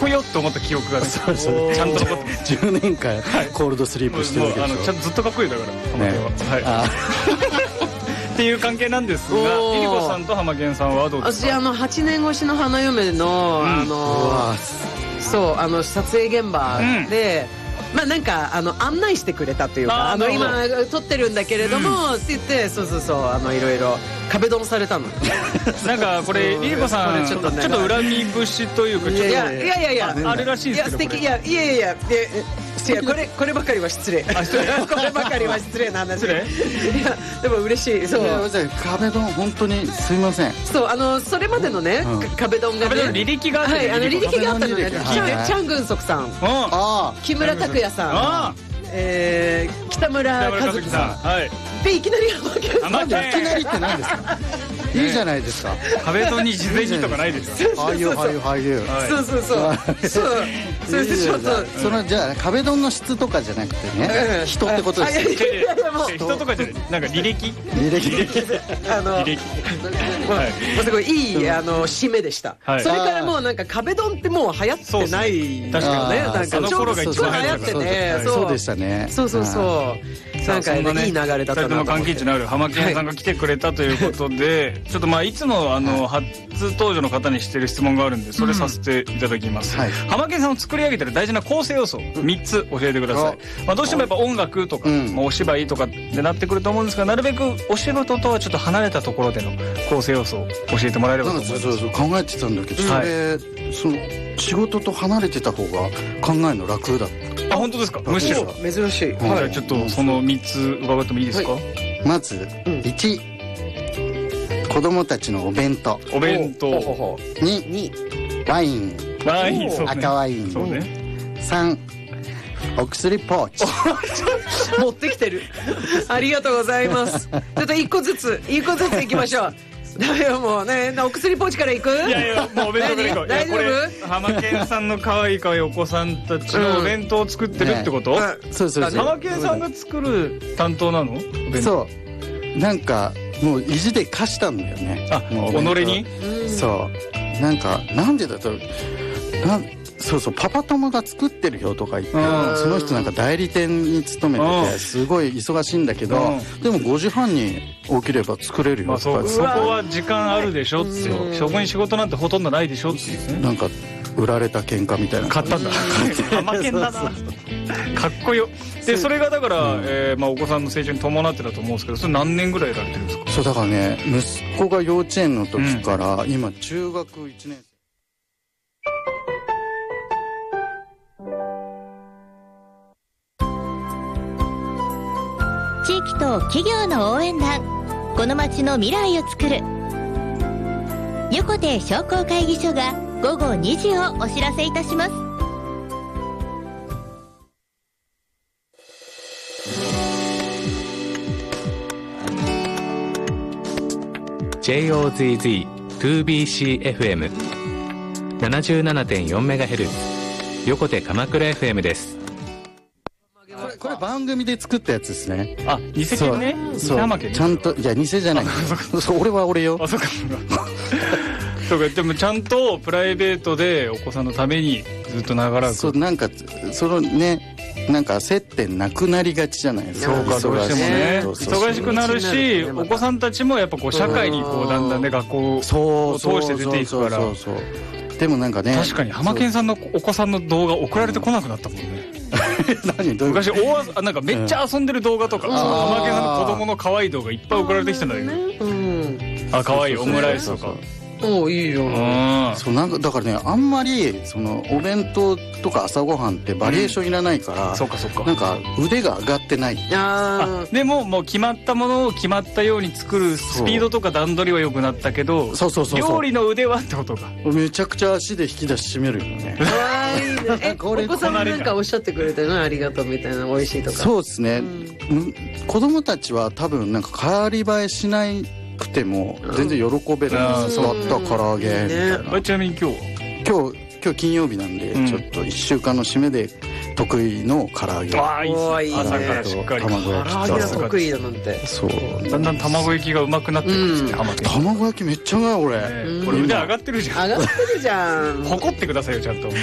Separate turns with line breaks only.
こよって思った記憶がね、ちゃんと残ってます。
10年間コールドスリープしてるわけでしょ。
ちゃんとずっとかっこいいだから浜健は、はいっていう関係なんですが、リリコさんと浜健さんはどうですか？
私8年越しの花嫁のそう撮影現場で、まあなんか案内してくれたというか、今撮ってるんだけれどもって言って、そういろいろ壁ドンされたの。なんかこれリリコさんちょっと恨み節というか、いやあれらしいですけど、いやこればかりは失礼。こればかりは失礼な話。いやでも嬉しい。そう
壁ドン本当にすいません。
そうそれまでのね壁ドンがね、
履歴があって、
履歴があったのね。チャン・グンソクさん、木村拓哉さん、北村和樹さんで、いきなり浜健さん。
いきなりって何ですか？いいじゃないですか。
壁ドンに事前にとかないですよ。
俳優
そしてちょっと
そのじゃあ壁ドンの質とかじゃなくてね、人ってことですよ。
人とかじゃない、なんか履歴
すごいいい締めでした。それからもうなんか壁ドンってもう流行ってない。確かにね、なんかちょうど流行ってて、
そうでしたね。
そうなんかいい流れだったなと思って。2人とも
関係値のある浜健さんが来てくれたということで、ちょっといつも初登場の方にしてる質問があるんで、それさせていただきます。浜健さんを作り上げてる大事な構成要素3つ教えてください。どうしてもやっぱ音楽とかお芝居とかでなってくると思うんですが、なるべくお仕事とはちょっと離れたところでの構成要素を教えてもらえればと思います。
そう考えてたんだけど、その仕事と離れてた方が考えるの楽だった。
本当ですか？むしろ
珍しい。
じゃあちょっとその3つ伺ってもいいですか？
まず1、子供たちのお弁当。2、ワイン、赤ワイン。3、お薬ポーチ。
持ってきてる。ありがとうございます。ちょっと1個ずついきましょう。ダメよもうね、お薬ポーチからいく？
いやもうお弁当からいこう。大丈夫？浜健さんの可愛いお子さんたちのお弁当を作ってるってこと？
そう。
浜健さんが作る担当なの？
そう。なんかもう意地で貸したんだよね。
己に？
そう。なんでだとパパ友が作ってるよとか言って、その人なんか代理店に勤めててすごい忙しいんだけど、でも5時半に起きれば作れるよとか。
そこは時間あるでしょって、そこに仕事なんてほとんどないでしょっていうね。
なんか売られた喧嘩みたいな。
買ったんだ。浜健だな。かっこよ。でそれがだからお子さんの成長に伴ってたと思うんですけど、それ何年ぐらいやられてるんですか？
そうだからね、息子が幼稚園の時から今中学1年生。
地域と企業の応援団、この町の未来を作る横手商工会議所が午後2時をお知らせいたします。
JOZZ2BCFM 77.4MHz 横手鎌倉 FM です。
これ番組で作ったやつですね。
偽券ね。
そうちゃんと、いや偽じゃない。俺は俺よ。
そうかでもちゃんとプライベートでお子さんのためにずっと長らく。
そうなんかそのね、なんか接点なくなりがちじゃないですか。
そうか、どうしてもね忙しくなるし、お子さんたちもやっぱ社会にだんだんね、学校を通して出ていくから。
でもなんかね、
確かに浜健さんのお子さんの動画送られてこなくなったもんね。昔なんかめっちゃ遊んでる動画とか、浜健さんの子供の可愛い動画いっぱい送られてきたんだけど、可愛いオムライスとか。
いいじゃん。
そうなんかだからね、あんまりそのお弁当とか朝ごはんってバリエーションいらないから、なんか腕が上がってない。
でももう決まったものを決まったように作るスピードとか段取りは良くなったけど、料理の腕はってことか。
めちゃくちゃ足で引き出し締めるよね。
お子さんもなんかおっしゃってくれてるのありがとうみたいな、美味しいとか。
そうですね。子供たちは多分なんか変わり映えしないくても全然喜べるんです。割った唐揚げみたいな。
ちなみに今
日金曜日なんで、ちょっと1週間の締めで得意の唐揚げ。
朝からしっかり
卵焼きと。
唐揚げが得意だなんて。
そう。
だんだん卵焼きがうまくなってくるんですね、浜健。
卵焼きめっちゃうまい俺。
これ腕上がってるじゃん。
上がってるじゃん。
誇ってくださいよちゃんと。